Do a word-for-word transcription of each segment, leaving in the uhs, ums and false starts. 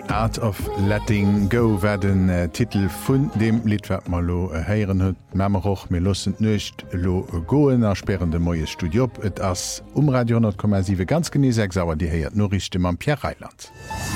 Art of Letting Go werden äh, Titel vun dem Liedwer mal lo äh, heieren huet Mammer och mir lossen nicht lo goen ersperrende moies Studio op et ass um Radio hundert Komma sieben ganz genieig sauer die heiert no richchte am Pierre Reiland.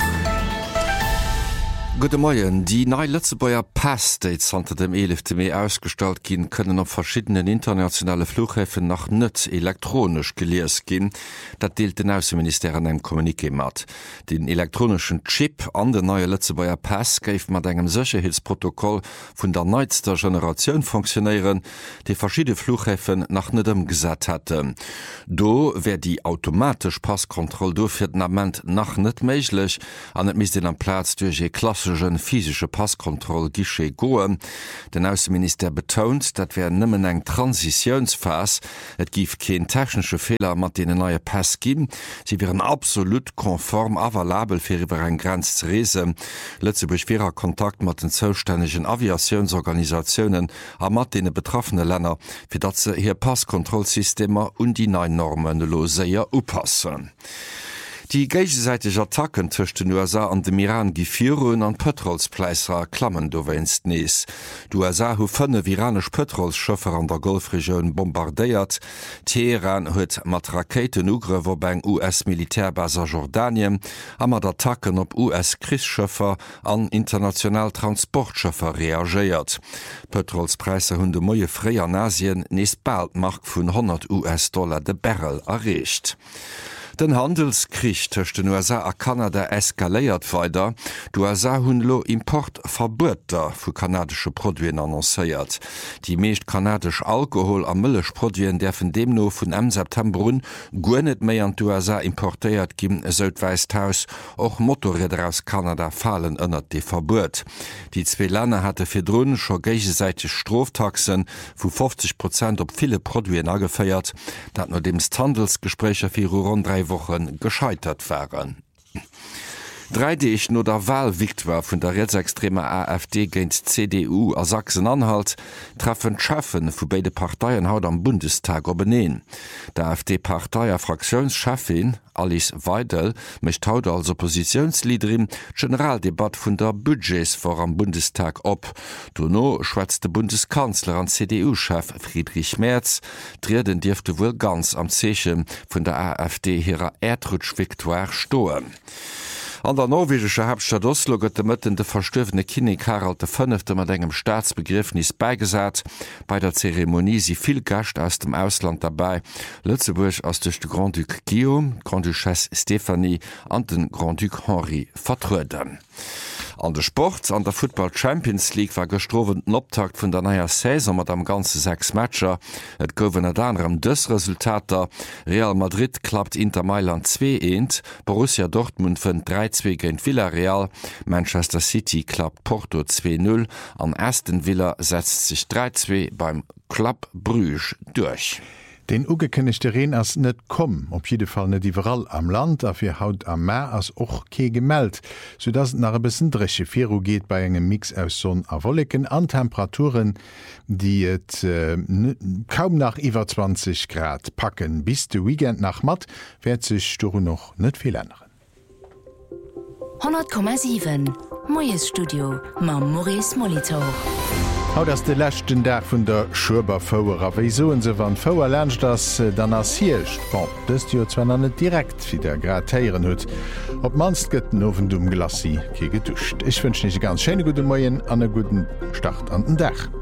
Gute Morgen. Die neue Lützebauer Passdates unter dem elften Mai ausgestellt gehen, können auf verschiedenen internationalen Flughäfen nach nicht elektronisch gelesen gehen. Das teilt den Außenminister in einem Kommuniqué mit. Den elektronischen Chip an den neuen Lützebauer Pass gibt mit einem Sicherheitsprotokoll von der neuesten Generation funktionieren, die verschiedene Flughäfen nach nicht umgesetzt hatten. Do wäre die automatische Passkontrolle für den Moment noch nicht möglich, und es müsste am Platz durch eine klassische physische Passkontroll gische goen. Den Außenminister betont, dat wär nimmen eng Transitionsphase, et gif kein technische Fehler mat den neue Pass geben. Sie wären absolut konform avalabel fir iwwer en Grenz zu reisen. Lützeburg wärer Kontakt mat den zuständigen Aviationsorganisationen a mat den betroffene Länder, fir dat ze hier Passkontrollsystemer und die neuen Normen lo séier oppassen. Die gegenseitige Attacken zwischen den U S A und dem Iran Gefirun an Petrolspleiser klammen dowenst nees. Die U S A hu fünf iranisch Petrolschiffer an der Golfregion bombardiert. Teheran huet mat Raketen ugrewer beim U S-Militärbaser Jordanien, a mat Attacken op U S-Kriegsschiffer an international Transportschiffer reagiert. Petrolspreise hunn de moie frei an Asien nees bald Mark vun hundert US-Dollar de Barrel erreicht. Den Handelskrieg zwischen den U S A und Kanada eskaléiert weiter. Die U S A hunn lo Importverboter für kanadische Produkte annoncéiert. Die meist kanadisch Alkohol an Milchprodukten dürfen demno von am September an gar nicht mehr an die U S A importiert geben, sollt Weißhaus auch Motorräder aus Kanada fallen unter die Verbot. Die zwei Länder hatten für Drohnen schon gegenseitig Straftaxen von fünfzig Prozent auf viele Produkte angefeiert, dat nur dem Handelsgespräche für rund drei Wochen gescheitert waren. Drei Dich no der Wahlviktoire vun der rechtsextremer AfD géint C D U a Sachsen-Anhalt treffen d'Schaffen vu beide Parteien haut am Bundestag obeneen. Der AfD-Partei a Fraktionschefin Alice Weidel mecht haut als Oppositionsleaderin Generaldebat vun der Budgets vor am Bundestag op. Donno schwätzt de Bundeskanzler an C D U-Chef Friedrich Merz, Dreden Dirfte wohl ganz am Zechen vun der AfD hireer Erdrutsch-Viktoire stoen. An der norwegische Hauptstadt Oslo gëtt de Mëtten de verstöwene Kinnig Harald de Fünfte mat engem Staatsbegriffnis beigesat. Bei der Zeremonie si viel Gast aus dem Ausland dabei. Lützeburg ass duch de Grand Duc Guillaume, Grand Duchesse Stephanie an den Grand Duc Henri vertruden. An der Sport, an der Football Champions League war gestrowen den Optakt vun der neuer Saison mat am ganze sechs Matcher. Et goufen et anderem dës Resultater. Real Madrid klappt Inter Mailand zwei eins, Borussia Dortmund vun drei zwei gegen Villarreal, Manchester City klappt Porto zwei null, an Aston Villa setzt sich drei zwei beim Club Brugge durch. Den ugekennigchte Reen ass net kom, op jede Fall net iwwerall am Land, a fir haut am Meer ass och kee gemeld, so dats nach e bessen dresche Fiero geht bei engem Mix aus Sonn a Wolleken an Temperaturen, die et äh, kaum nach iwwer zwanzig Grad packen. Bis de Weekend nach mat werd sech do noch net viel ändern. hundert Komma sieben Moies Studio ma Maurice Molitor. Haut ass de lächten Dag vun der Schuberfouer aéi soen se wann Fouer lerncht ass dann ass hiecht. Bon, dëst Jo zwar net direkt wie der gratéieren huet. Op manst gëtten ofen dum Glasi ke geduscht. Ich wünsch nicht ganz schöne gute Moien an e guten Start an den Dach.